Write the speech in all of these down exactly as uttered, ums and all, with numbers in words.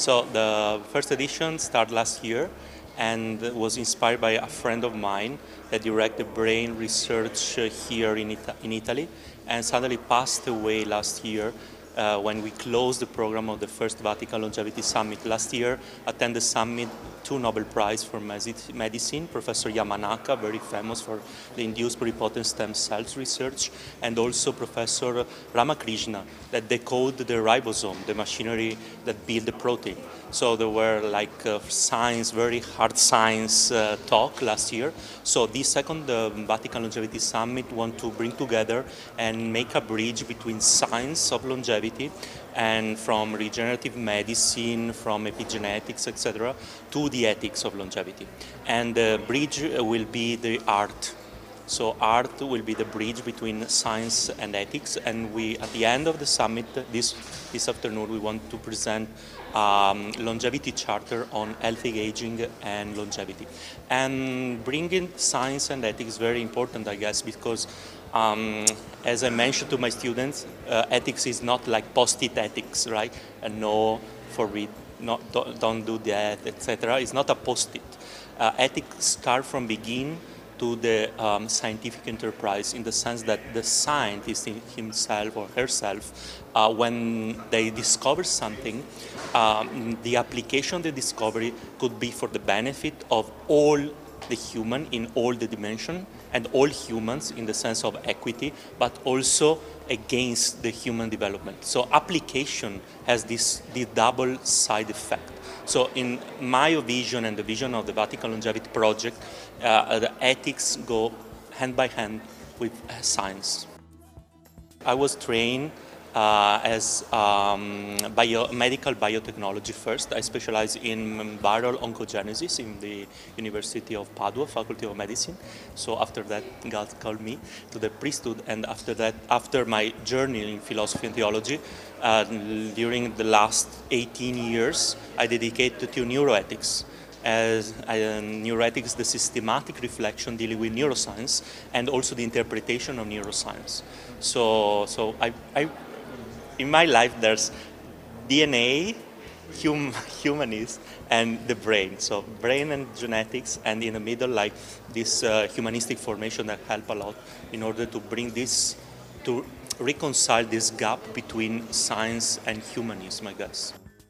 So the first edition started last year and was inspired by a friend of mine that directed brain research here in, Ita- in Italy and suddenly passed away last year uh, when we closed the program of the first Vatican Longevity Summit. Last year, attended the summit two Nobel Prize for Medicine, Professor Yamanaka, very famous for the induced pluripotent stem cells research, and also Professor Ramakrishna, that decoded the ribosome, the machinery that build the protein. So there were like uh, science, very hard science uh, talk last year. So this second uh, Vatican Longevity Summit want to bring together and make a bridge between science of longevity and from regenerative medicine, from epigenetics, et cetera, to the ethics of longevity. And the bridge will be the art. So art will be the bridge between science and ethics. And we, at the end of the summit this this afternoon, we want to present um, longevity charter on healthy aging and longevity. And bringing science and ethics is very important, I guess, because um, as I mentioned to my students, uh, ethics is not like post-it ethics, right? And no, forbid, not, don't, don't do that, et cetera. It's not a post-it. Uh, ethics start from begin to the um, scientific enterprise, in the sense that the scientist himself or herself, uh, when they discover something, um, the application of the discovery could be for the benefit of all the human in all the dimension, and all humans in the sense of equity, but also against the human development. So application has this, this double side effect. So in my vision and the vision of the Vatican Longevity Project, uh, the ethics go hand by hand with science. I was trained uh, as um, bio, medical biotechnology first. I specialize in viral oncogenesis in the University of Padua, Faculty of Medicine. So after that, God called me to the priesthood, and after that, after my journey in philosophy and theology, uh, during the last eighteen years, I dedicated to neuroethics. As uh, neuroethics, the systematic reflection dealing with neuroscience, and also the interpretation of neuroscience. So, so I, I, in my life, there's D N A, hum, humanism, and the brain. So brain and genetics, and in the middle, like this uh, humanistic formation that help a lot in order to bring this, to reconcile this gap between science and humanism, I guess.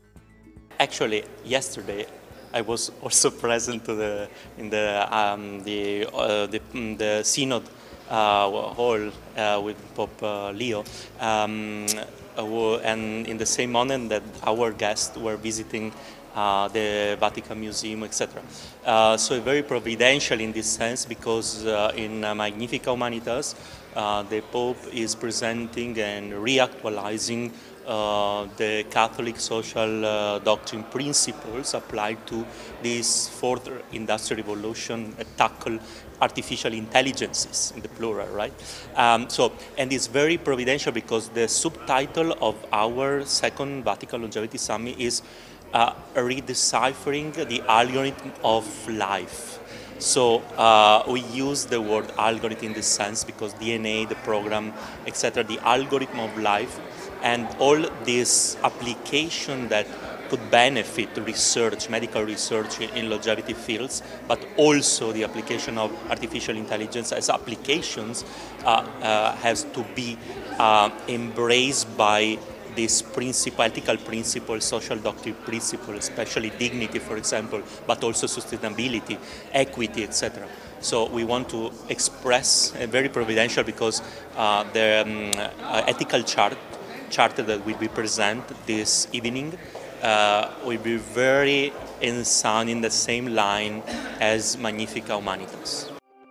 Actually, yesterday, I was also present to the in the um, the, uh, the the synod uh, hall uh, with Pope uh, Leo, um, uh, and in the same moment that our guests were visiting uh, the Vatican Museum, et cetera. Uh, so very providential in this sense, because uh, in uh, Magnificat Humanitas, uh, the Pope is presenting and reactualizing Uh, the Catholic social uh, doctrine principles applied to this fourth industrial revolution, uh, tackle artificial intelligences in the plural, right? Um, so, and it's very providential because the subtitle of our second Vatican Longevity Summit is uh, redeciphering the algorithm of life. So uh, we use the word algorithm in this sense because D N A, the program, et cetera, the algorithm of life, and all this application that could benefit research, medical research in, in longevity fields, but also the application of artificial intelligence as applications uh, uh, has to be uh, embraced by this principle, ethical principle, social doctrine principle, especially dignity, for example, but also sustainability, equity, et cetera. So we want to express uh, very providential because uh, the um, uh, ethical chart charter that will be presented this evening uh, will be very in sound in the same line as Magnificat Humanitas.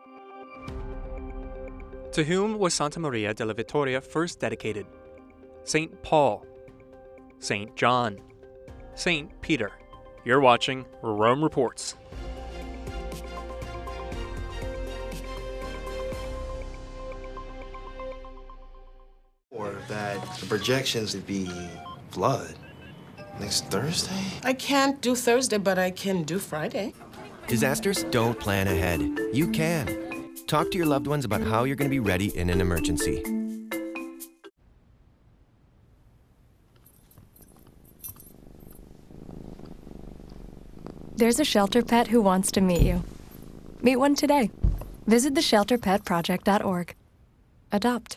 To whom was Santa Maria della Vittoria first dedicated? Saint Paul, Saint John, Saint Peter. You're watching Rome Reports. Or that the projections would be blood next Thursday? I can't do Thursday, but I can do Friday. Disasters don't plan ahead. You can. Talk to your loved ones about how you're going to be ready in an emergency. There's a shelter pet who wants to meet you. Meet one today. Visit the shelter pet project dot org. Adopt.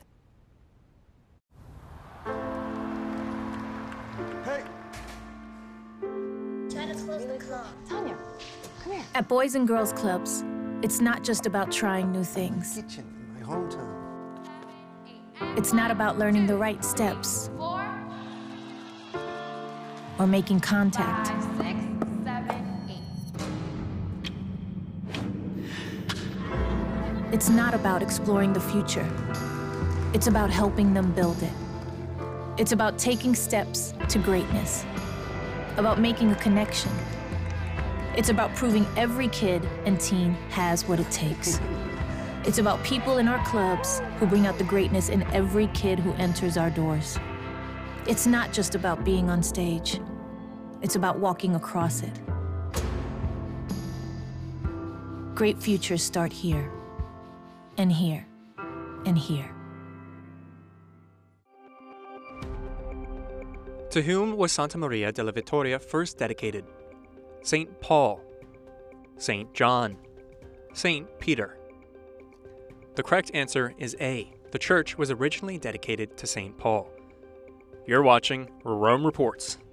At Boys and Girls Clubs, it's not just about trying new things. Kitchen in my hometown. It's not about learning the right steps or making contact. It's not about exploring the future. It's about helping them build it. It's about taking steps to greatness, about making a connection. It's about proving every kid and teen has what it takes. It's about people in our clubs who bring out the greatness in every kid who enters our doors. It's not just about being on stage. It's about walking across it. Great futures start here, and here, and here. To whom was Santa Maria della Vittoria first dedicated? Saint Paul, Saint John, Saint Peter. The correct answer is A. The church was originally dedicated to Saint Paul. You're watching Rome Reports.